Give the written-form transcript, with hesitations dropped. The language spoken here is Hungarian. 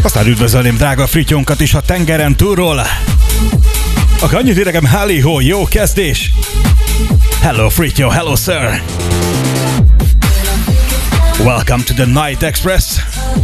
Aztán üdvözölném drága frityónkat is a tengeren túlról. Akkor annyit idegem, hálihó, jó kezdés! Hello Frityo, hello sir! Welcome to the Night Express.